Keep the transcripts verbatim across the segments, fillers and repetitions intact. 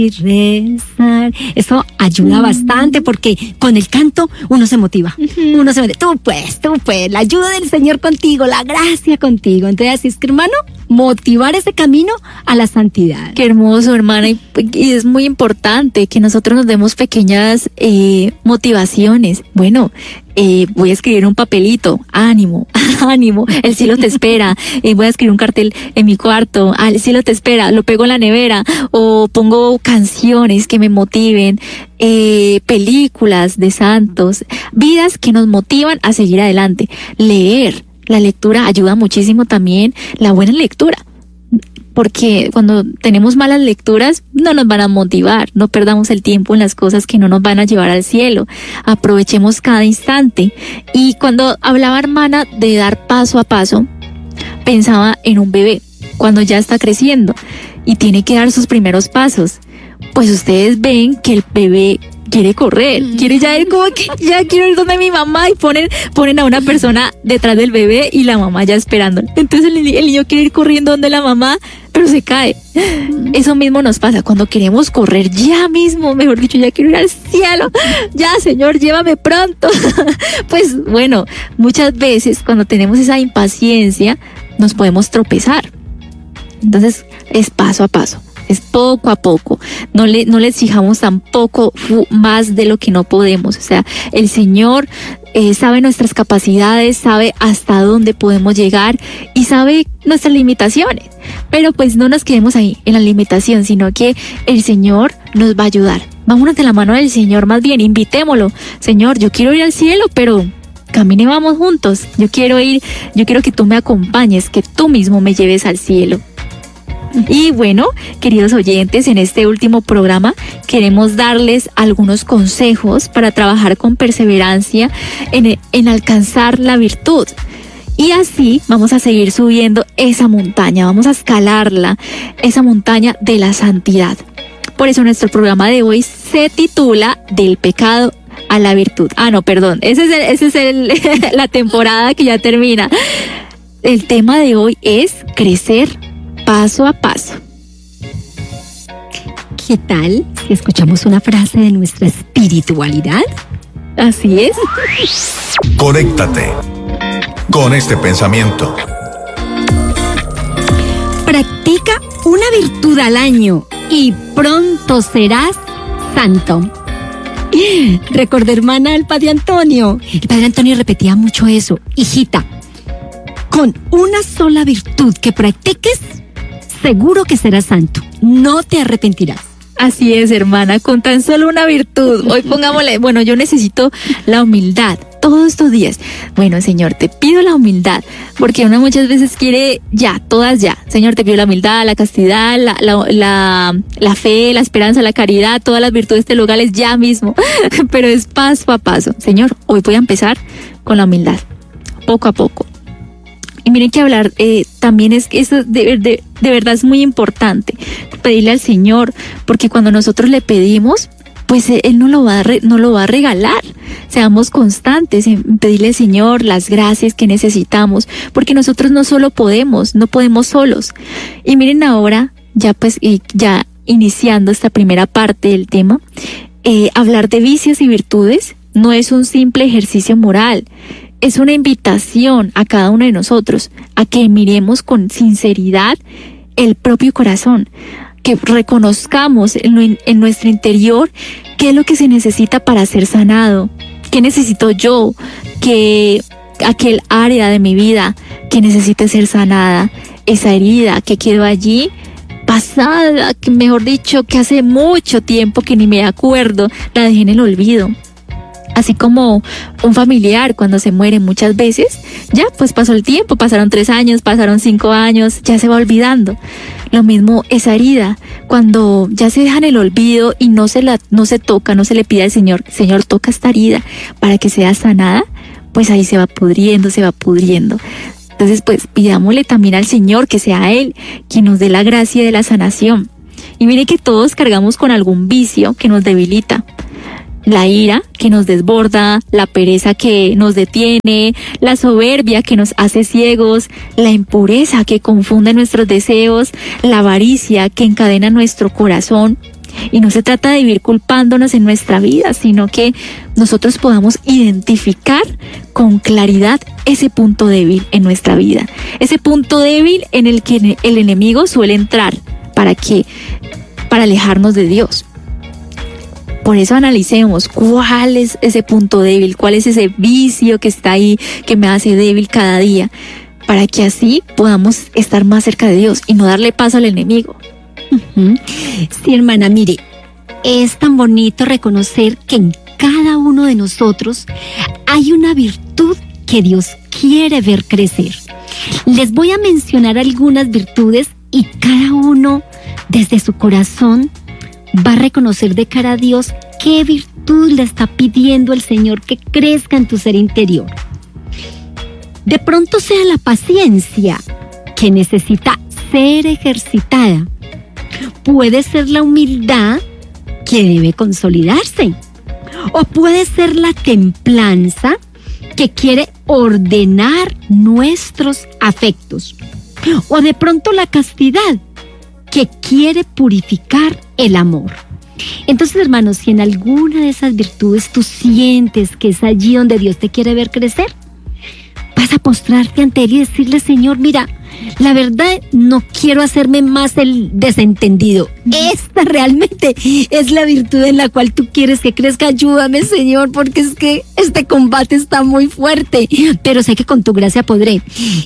y rezar. Eso ayuda mm. bastante porque con el canto uno se motiva. Uh-huh. Uno se motiva. Tú pues, tú pues, la ayuda del Señor contigo, la gracia contigo. Entonces, así es que, hermano, motivar ese camino a la santidad. Qué hermoso, hermana. Y, y es muy importante que nosotros nos demos pequeñas eh, motivaciones. Bueno, Eh, voy a escribir un papelito, ánimo, ánimo, el cielo te espera, eh, voy a escribir un cartel en mi cuarto, ah, el cielo te espera, lo pego en la nevera, o pongo canciones que me motiven, eh, películas de santos, vidas que nos motivan a seguir adelante. Leer, la lectura ayuda muchísimo también, la buena lectura. Porque cuando tenemos malas lecturas no nos van a motivar, no perdamos el tiempo en las cosas que no nos van a llevar al cielo, aprovechemos cada instante. Y cuando hablaba, hermana, de dar paso a paso, pensaba en un bebé, cuando ya está creciendo y tiene que dar sus primeros pasos, pues ustedes ven que el bebé quiere correr, quiere ya ir como que ya quiero ir donde mi mamá, y ponen, ponen a una persona detrás del bebé y la mamá ya esperando. Entonces el, el niño quiere ir corriendo donde la mamá, pero se cae. Eso mismo nos pasa cuando queremos correr ya mismo, mejor dicho, ya quiero ir al cielo, ya Señor, llévame pronto. Pues bueno, muchas veces cuando tenemos esa impaciencia nos podemos tropezar. Entonces es paso a paso. Es poco a poco, no le, no le exijamos tampoco más de lo que no podemos. O sea, el Señor eh, sabe nuestras capacidades, sabe hasta dónde podemos llegar y sabe nuestras limitaciones. Pero pues no nos quedemos ahí en la limitación, sino que el Señor nos va a ayudar. Vámonos de la mano del Señor, más bien, invitémoslo. Señor, yo quiero ir al cielo, pero camine, vamos juntos. Yo quiero ir, yo quiero que tú me acompañes, que tú mismo me lleves al cielo. Y bueno, queridos oyentes, en este último programa queremos darles algunos consejos para trabajar con perseverancia en, en alcanzar la virtud. Y así vamos a seguir subiendo esa montaña, vamos a escalarla, esa montaña de la santidad. Por eso nuestro programa de hoy se titula Del pecado a la virtud. Ah, no, perdón, ese es, el, ese es el, la temporada que ya termina. El tema de hoy es crecer paso a paso. ¿Qué tal si escuchamos una frase de nuestra espiritualidad? Así es. Conéctate con este pensamiento. Practica una virtud al año y pronto serás santo. Recordé, hermana, el padre Antonio. El padre Antonio repetía mucho eso. Hijita, con una sola virtud que practiques, seguro que serás santo. No te arrepentirás. Así es, hermana, con tan solo una virtud. Hoy pongámosle, bueno, yo necesito la humildad todos estos días. Bueno, Señor, te pido la humildad, porque uno muchas veces quiere ya, todas ya. Señor, te pido la humildad, la castidad, la, la, la, la fe, la esperanza, la caridad, todas las virtudes teologales ya mismo. Pero es paso a paso. Señor, hoy voy a empezar con la humildad, poco a poco. Y miren que hablar eh, también es, eso de, de, de verdad es muy importante, pedirle al Señor, porque cuando nosotros le pedimos, pues Él no lo va a, re, no lo va a regalar. Seamos constantes en pedirle al Señor las gracias que necesitamos, porque nosotros no solo podemos, no podemos solos. Y miren ahora, ya pues ya iniciando esta primera parte del tema, eh, hablar de vicios y virtudes no es un simple ejercicio moral. Es una invitación a cada uno de nosotros a que miremos con sinceridad el propio corazón, que reconozcamos en, lo, en nuestro interior qué es lo que se necesita para ser sanado, qué necesito yo, que aquel área de mi vida que necesite ser sanada, esa herida que quedó allí pasada, que mejor dicho, que hace mucho tiempo que ni me acuerdo, la dejé en el olvido. Así como un familiar cuando se muere muchas veces, ya pues pasó el tiempo, pasaron tres años, pasaron cinco años, ya se va olvidando. Lo mismo esa herida, cuando ya se deja en el olvido y no se la, no se toca, no se le pide al Señor, Señor, toca esta herida para que sea sanada, pues ahí se va pudriendo, se va pudriendo. Entonces pues pidámosle también al Señor que sea Él quien nos dé la gracia de la sanación. Y mire que todos cargamos con algún vicio que nos debilita. La ira que nos desborda, la pereza que nos detiene, la soberbia que nos hace ciegos, la impureza que confunde nuestros deseos, la avaricia que encadena nuestro corazón. Y no se trata de vivir culpándonos en nuestra vida, sino que nosotros podamos identificar con claridad ese punto débil en nuestra vida. Ese punto débil en el que el enemigo suele entrar. ¿Para qué? Para alejarnos de Dios. Por eso analicemos cuál es ese punto débil, cuál es ese vicio que está ahí, que me hace débil cada día, para que así podamos estar más cerca de Dios y no darle paso al enemigo. Uh-huh. Sí, hermana, mire, es tan bonito reconocer que en cada uno de nosotros hay una virtud que Dios quiere ver crecer. Les voy a mencionar algunas virtudes y cada uno desde su corazón va a reconocer de cara a Dios qué virtud le está pidiendo el Señor que crezca en tu ser interior. De pronto sea la paciencia, que necesita ser ejercitada. Puede ser la humildad, que debe consolidarse. O puede ser la templanza, que quiere ordenar nuestros afectos. O de pronto la castidad, que quiere purificar el amor. Entonces, hermanos, si en alguna de esas virtudes tú sientes que es allí donde Dios te quiere ver crecer, vas a postrarte ante Él y decirle: Señor, mira, la verdad no quiero hacerme más el desentendido. Esta realmente es la virtud en la cual tú quieres que crezca. Ayúdame, Señor, porque es que este combate está muy fuerte, pero sé que con tu gracia podré.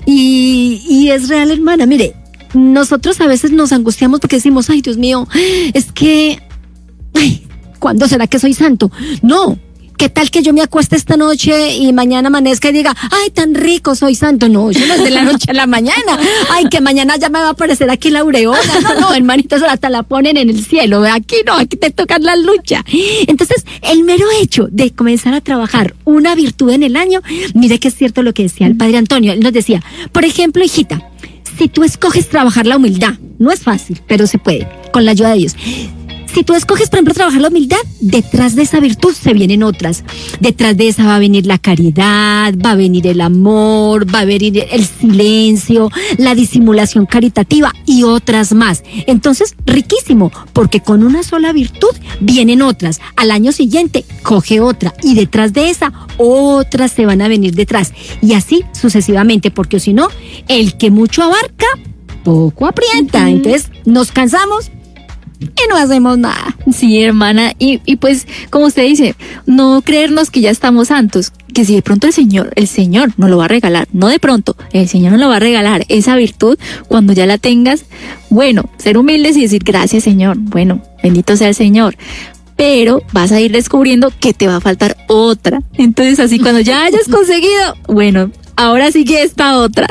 Y, y es real, hermana, mire, nosotros a veces nos angustiamos porque decimos: ay, Dios mío, es que, ay, ¿cuándo será que soy santo? No, ¿qué tal que yo me acueste esta noche y mañana amanezca y diga: ay, tan rico, soy santo? No, eso no es de la noche a la mañana. Ay, que mañana ya me va a aparecer aquí la aureola. No, no, hermanitos, hasta la ponen en el cielo. Aquí no, aquí te tocan la lucha. Entonces, el mero hecho de comenzar a trabajar una virtud en el año, mire que es cierto lo que decía el Padre Antonio. Él nos decía, por ejemplo, hijita, si tú escoges trabajar la humildad, no es fácil, pero se puede, con la ayuda de Dios. Si tú escoges, por ejemplo, trabajar la humildad, detrás de esa virtud se vienen otras. Detrás de esa va a venir la caridad, va a venir el amor, va a venir el silencio, la disimulación caritativa y otras más. Entonces, riquísimo, porque con una sola virtud vienen otras. Al año siguiente, coge otra y detrás de esa, otras se van a venir detrás. Y así sucesivamente, porque si no, el que mucho abarca, poco aprieta. Uh-huh. Entonces, nos cansamos y no hacemos nada. Sí, hermana, y, y pues, como usted dice, no creernos que ya estamos santos, que si de pronto el Señor, el Señor nos lo va a regalar, no de pronto, el Señor nos lo va a regalar, esa virtud, cuando ya la tengas, bueno, ser humildes y decir: gracias, Señor, bueno, bendito sea el Señor. Pero vas a ir descubriendo que te va a faltar otra. Entonces, así cuando ya hayas conseguido, bueno, ahora sigue esta otra.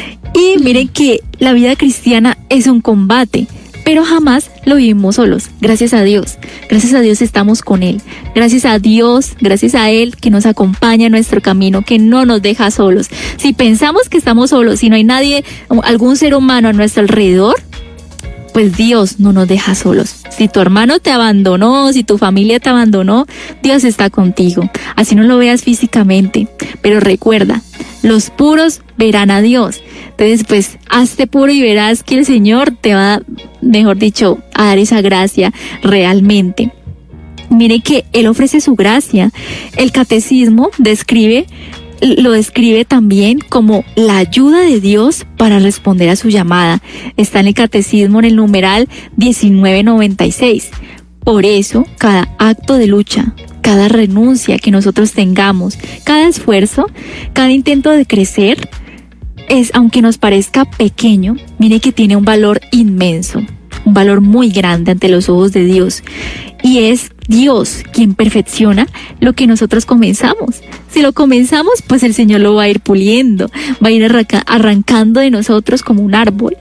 Y miren que la vida cristiana es un combate, pero jamás lo vivimos solos. Gracias a Dios. Gracias a Dios estamos con Él. Gracias a Dios, gracias a Él que nos acompaña en nuestro camino, que no nos deja solos. Si pensamos que estamos solos, si no hay nadie, algún ser humano a nuestro alrededor, pues Dios no nos deja solos. Si tu hermano te abandonó, si tu familia te abandonó, Dios está contigo. Así no lo veas físicamente. Pero recuerda, los puros verán a Dios. Entonces, pues, hazte puro y verás que el Señor te va, mejor dicho, a dar esa gracia realmente. Mire que Él ofrece su gracia. El catecismo describe lo describe también como la ayuda de Dios para responder a su llamada. Está en el catecismo en el numeral diecinueve noventa y seis. Por eso, cada acto de lucha, cada renuncia que nosotros tengamos, cada esfuerzo, cada intento de crecer, es, aunque nos parezca pequeño, mire que tiene un valor inmenso, un valor muy grande ante los ojos de Dios. Y es Dios quien perfecciona lo que nosotros comenzamos. Si lo comenzamos, pues el Señor lo va a ir puliendo, va a ir arranca, arrancando de nosotros como un árbol,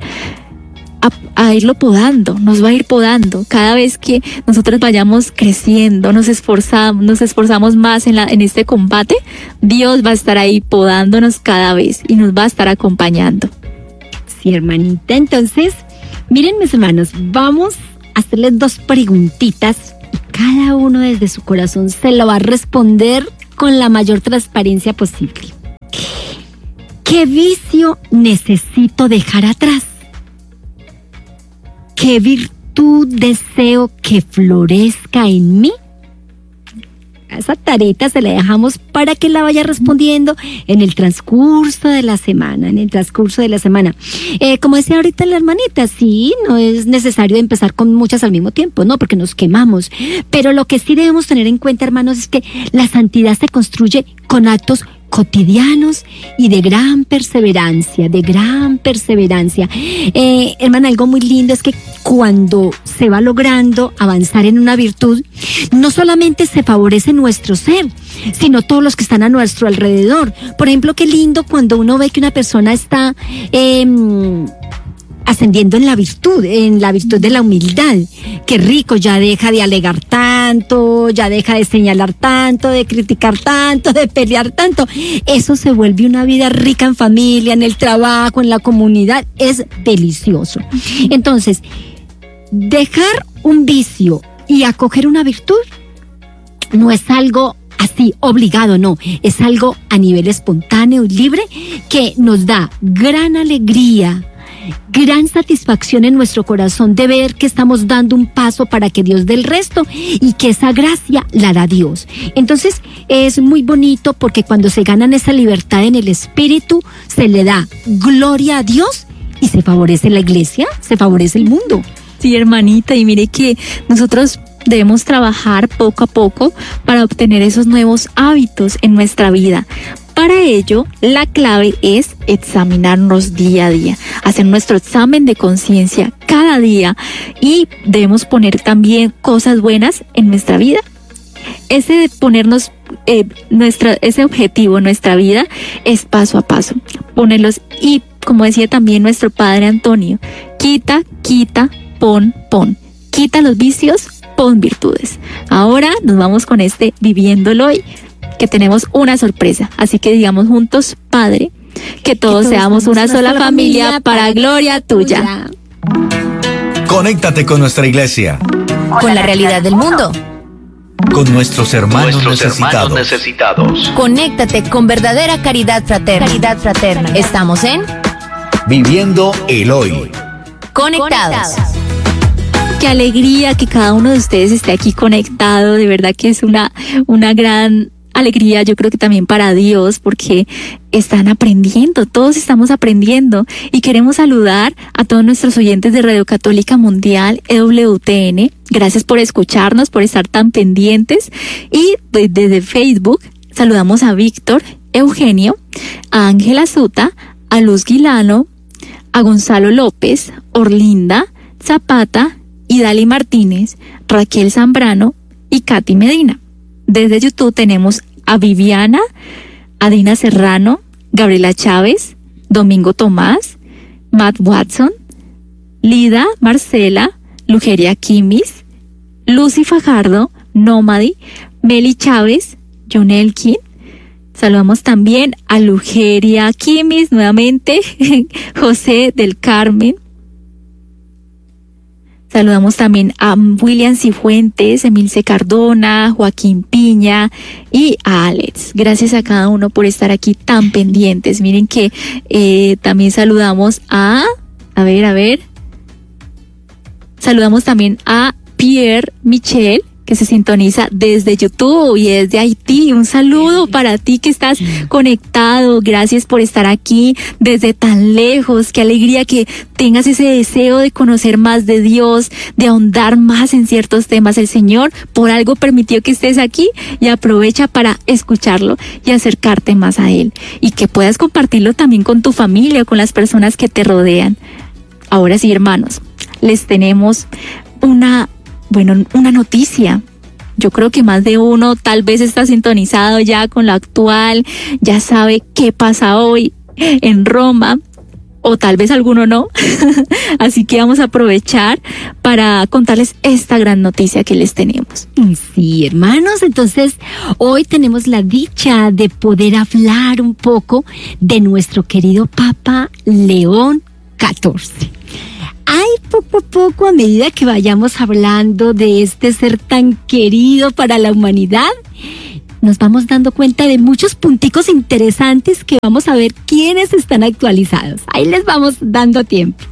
a, a irlo podando, nos va a ir podando. Cada vez que nosotros vayamos creciendo, nos esforzamos, nos esforzamos más en, la, en este combate, Dios va a estar ahí podándonos cada vez y nos va a estar acompañando. Sí, hermanita. Entonces, miren, mis hermanos, vamos a hacerles dos preguntitas y cada uno desde su corazón se lo va a responder con la mayor transparencia posible. ¿Qué vicio necesito dejar atrás? ¿Qué virtud virtud deseo que florezca en mí? Esa tareta se la dejamos para que la vaya respondiendo en el transcurso de la semana, en el transcurso de la semana. Eh, como decía ahorita la hermanita, sí, no es necesario empezar con muchas al mismo tiempo, no, porque nos quemamos. Pero lo que sí debemos tener en cuenta, hermanos, es que la santidad se construye con actos cotidianos y de gran perseverancia, de gran perseverancia. Eh, hermana, algo muy lindo es que cuando se va logrando avanzar en una virtud, no solamente se favorece nuestro ser, sino todos los que están a nuestro alrededor. Por ejemplo, qué lindo cuando uno ve que una persona está eh, ascendiendo en la virtud, en la virtud de la humildad. Qué rico, ya deja de alegar tanto, ya deja de señalar tanto, de criticar tanto, de pelear tanto. Eso se vuelve una vida rica en familia, en el trabajo, en la comunidad. Es delicioso. Entonces, dejar un vicio y acoger una virtud no es algo así obligado, no, es algo a nivel espontáneo y libre que nos da gran alegría, gran satisfacción en nuestro corazón de ver que estamos dando un paso para que Dios dé el resto y que esa gracia la da Dios. Entonces es muy bonito porque cuando se ganan esa libertad en el espíritu, se le da gloria a Dios y se favorece la iglesia, se favorece el mundo. Sí, hermanita, y mire que nosotros debemos trabajar poco a poco para obtener esos nuevos hábitos en nuestra vida. Para ello, la clave es examinarnos día a día, hacer nuestro examen de conciencia cada día y debemos poner también cosas buenas en nuestra vida. Ese de ponernos eh, nuestra, ese objetivo en nuestra vida es paso a paso, ponerlos y como decía también nuestro padre Antonio, quita, quita, pon, pon, quita los vicios, pon virtudes. Ahora nos vamos con este viviéndolo hoy, que tenemos una sorpresa. Así que digamos juntos, Padre, que todos, que todos seamos una, una sola, sola familia, familia para, para gloria tuya. tuya. Conéctate con nuestra iglesia. Con la realidad del mundo. Con nuestros hermanos, nuestros necesitados. hermanos necesitados. Conéctate con verdadera caridad fraterna. Caridad fraterna. Estamos en Viviendo el Hoy. Conectados. Qué alegría que cada uno de ustedes esté aquí conectado. De verdad que es una, una gran alegría, yo creo que también para Dios, porque están aprendiendo, todos estamos aprendiendo y queremos saludar a todos nuestros oyentes de Radio Católica Mundial, E W T N. Gracias por escucharnos, por estar tan pendientes. Y desde Facebook saludamos a Víctor, Eugenio, a Ángela Zuta, a Luz Guilano, a Gonzalo López, Orlinda Zapata, y Dali Martínez, Raquel Zambrano y Katy Medina. Desde YouTube tenemos a Viviana, a Dina Serrano, Gabriela Chávez, Domingo Tomás, Matt Watson, Lida Marcela, Lugeria Kimis, Lucy Fajardo, Nómadi, Meli Chávez, John Elkin. Saludamos también a Lugeria Kimis nuevamente, José del Carmen. Saludamos también a William Cifuentes, Emilce Cardona, Joaquín Piña y a Alex. Gracias a cada uno por estar aquí tan pendientes. Miren que eh, también saludamos a, a ver, a ver. Saludamos también a Pierre Michel, que se sintoniza desde YouTube y desde Haití. Un saludo para ti que estás conectado. Gracias por estar aquí desde tan lejos. Qué alegría que tengas ese deseo de conocer más de Dios, de ahondar más en ciertos temas. El Señor por algo permitió que estés aquí y aprovecha para escucharlo y acercarte más a Él. Y que puedas compartirlo también con tu familia, con las personas que te rodean. Ahora sí, hermanos, les tenemos una Bueno, una noticia. Yo creo que más de uno tal vez está sintonizado ya con lo actual, ya sabe qué pasa hoy en Roma, o tal vez alguno no. Así que vamos a aprovechar para contarles esta gran noticia que les tenemos. Sí, hermanos, entonces hoy tenemos la dicha de poder hablar un poco de nuestro querido Papa León catorce. Ay, poco a poco, a medida que vayamos hablando de este ser tan querido para la humanidad, nos vamos dando cuenta de muchos punticos interesantes que vamos a ver quiénes están actualizados. Ahí les vamos dando tiempo.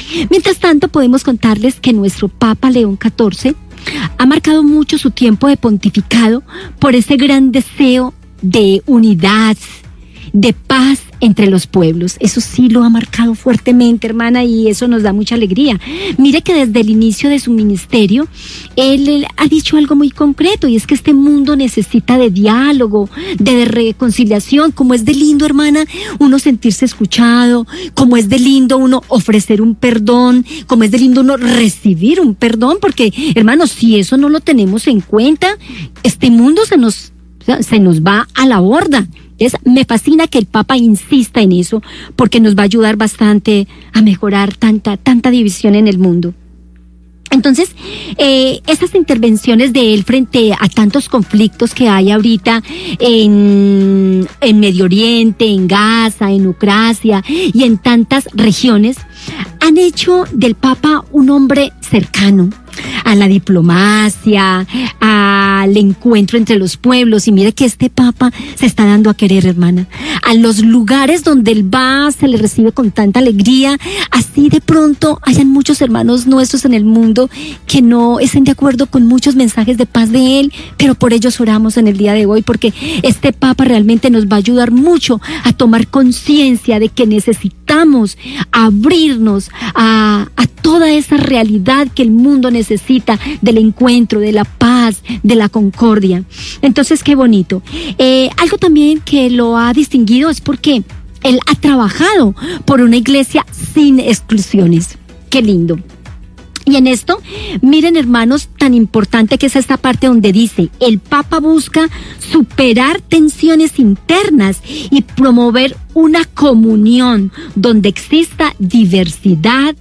Mientras tanto, podemos contarles que nuestro Papa León catorce ha marcado mucho su tiempo de pontificado por ese gran deseo de unidad, de paz entre los pueblos. Eso sí lo ha marcado fuertemente, hermana, y eso nos da mucha alegría. Mire que desde el inicio de su ministerio, él, él ha dicho algo muy concreto, y es que este mundo necesita de diálogo, de reconciliación. Como es de lindo, hermana, uno sentirse escuchado, como es de lindo uno ofrecer un perdón, como es de lindo uno recibir un perdón, porque, hermanos, si eso no lo tenemos en cuenta, este mundo se nos, se nos va a la borda. Es, me fascina que el Papa insista en eso, porque nos va a ayudar bastante a mejorar tanta, tanta división en el mundo. Entonces, eh, esas intervenciones de él frente a tantos conflictos que hay ahorita en, en Medio Oriente, en Gaza, en Ucrania y en tantas regiones, han hecho del Papa un hombre cercano a la diplomacia, al encuentro entre los pueblos. Y mire que este Papa se está dando a querer, hermana. A los lugares donde él va, se le recibe con tanta alegría. Así de pronto hayan muchos hermanos nuestros en el mundo que no estén de acuerdo con muchos mensajes de paz de él, pero por ellos oramos en el día de hoy, porque este Papa realmente nos va a ayudar mucho a tomar conciencia de que necesitamos abrirnos a, a toda esa realidad que el mundo necesita, del encuentro, de la paz, de la concordia. Entonces, qué bonito. Eh, algo también que lo ha distinguido es porque él ha trabajado por una iglesia sin exclusiones. Qué lindo. Y en esto, miren, hermanos, tan importante que es esta parte donde dice: el Papa busca superar tensiones internas y promover una comunión donde exista diversidad,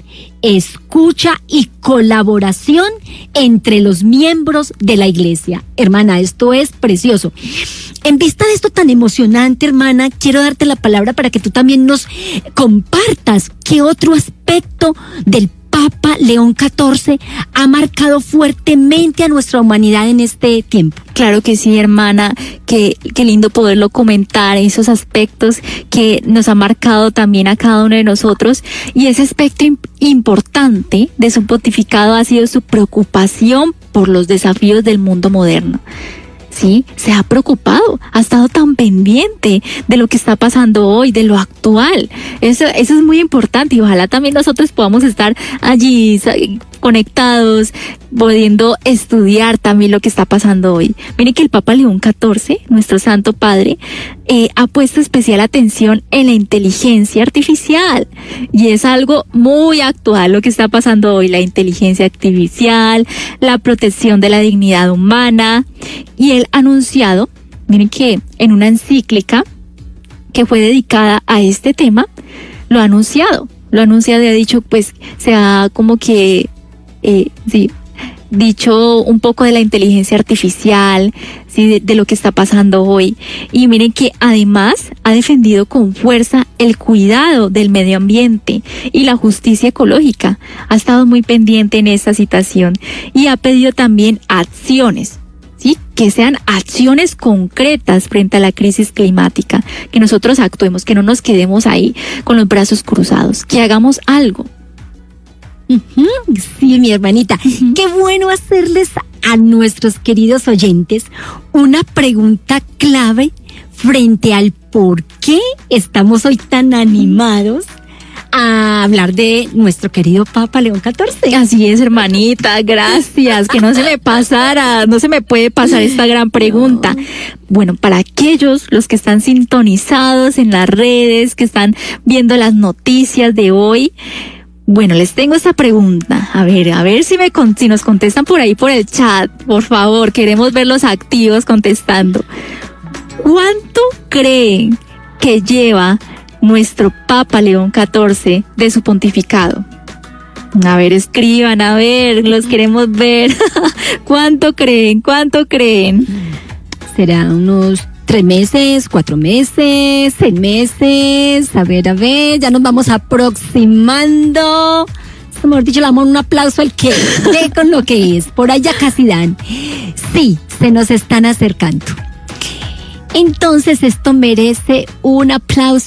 escucha y colaboración entre los miembros de la iglesia. Hermana, esto es precioso. En vista de esto tan emocionante, hermana, quiero darte la palabra para que tú también nos compartas qué otro aspecto del Papa León catorce ha marcado fuertemente a nuestra humanidad en este tiempo. Claro que sí, hermana, qué, qué lindo poderlo comentar, esos aspectos que nos ha marcado también a cada uno de nosotros. Y ese aspecto imp- importante de su pontificado ha sido su preocupación por los desafíos del mundo moderno. Sí, se ha preocupado, ha estado tan pendiente de lo que está pasando hoy, de lo actual. Eso, eso es muy importante, y ojalá también nosotros podamos estar allí conectados, pudiendo estudiar también lo que está pasando hoy. Miren que el Papa León catorce, nuestro Santo Padre, eh, ha puesto especial atención en la inteligencia artificial, y es algo muy actual lo que está pasando hoy: la inteligencia artificial, la protección de la dignidad humana. Y él ha anunciado, miren que en una encíclica que fue dedicada a este tema, lo ha anunciado, lo ha anunciado y ha dicho, pues, se ha como que, eh, sí, dicho un poco de la inteligencia artificial, sí, de, de lo que está pasando hoy. Y miren que además ha defendido con fuerza el cuidado del medio ambiente y la justicia ecológica. Ha estado muy pendiente en esta situación y ha pedido también acciones, ¿sí? Que sean acciones concretas frente a la crisis climática, que nosotros actuemos, que no nos quedemos ahí con los brazos cruzados, que hagamos algo. Uh-huh. Sí, mi hermanita, uh-huh. Qué bueno hacerles a nuestros queridos oyentes una pregunta clave frente al por qué estamos hoy tan animados a hablar de nuestro querido Papa León catorce. Así es, hermanita, gracias, que no se me pasara, no se me puede pasar esta gran pregunta. No. Bueno, para aquellos los que están sintonizados en las redes, que están viendo las noticias de hoy, bueno, les tengo esta pregunta. A ver, a ver si me si nos contestan por ahí por el chat, por favor, queremos verlos activos contestando. ¿Cuánto creen que lleva nuestro Papa León catorce de su pontificado? A ver, escriban, a ver, los queremos ver. ¿Cuánto creen? ¿Cuánto creen? Será unos tres meses, cuatro meses, seis meses. A ver, a ver, ya nos vamos aproximando. Mejor dicho, le damos un aplauso al que ve con lo que es. Por allá casi dan. Sí, se nos están acercando. Entonces esto merece un aplauso